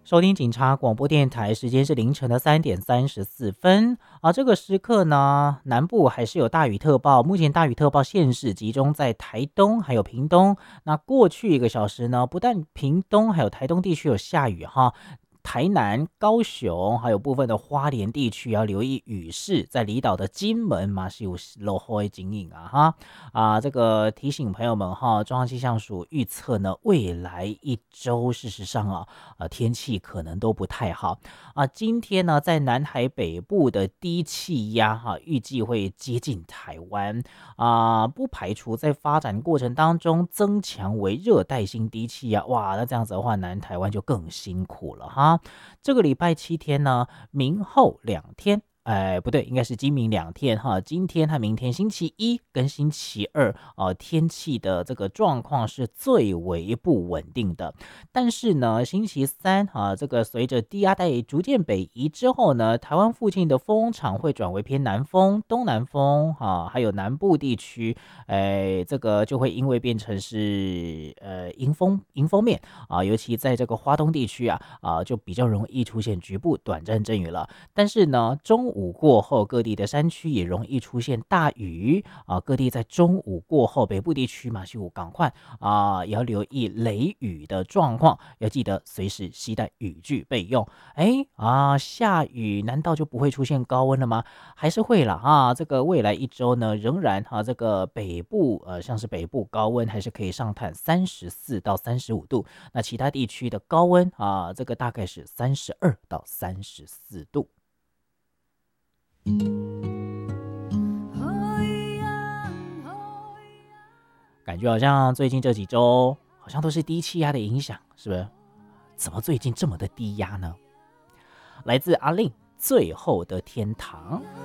收听警察广播电台，时间是凌晨的3:34啊。这个时刻呢，南部还是有大雨特报，目前大雨特报县市集中在台东还有屏东。那过去1个小时呢，不但屏东还有台东地区有下雨哈。台南、高雄还有部分的花莲地区要留意雨势，在离岛的金门嘛是有落雨的警影啊哈这个提醒朋友们哈，中央气象署预测呢，未来1周事实上天气可能都不太好今天呢，在南海北部的低气压预计会接近台湾不排除在发展过程当中增强为热带性低气压。哇，那这样子的话，南台湾就更辛苦了哈。这个礼拜7天呢，明后2天。不对，应该是今明2天哈。今天和明天星期一跟星期二天气的这个状况是最为不稳定的。但是呢，星期三这个随着低压带逐渐北移之后呢，台湾附近的风场会转为偏南风、东南风还有南部地区，这个就会因为变成是迎风面尤其在这个花东地区就比较容易出现局部短暂阵雨了。但是呢，中午过后各地的山区也容易出现大雨各地在中午过后，北部地区嘛是赶快也要留意雷雨的状况，要记得随时携带雨具备用。下雨难道就不会出现高温了吗？还是会啦这个未来1周呢，仍然这个北部像是北部高温还是可以上探34到35度，那其他地区的高温这个大概是32到34度。感觉好像最近这几周好像都是低气压的影响，是不是？怎么最近这么的低压呢？来自阿令最后的天堂。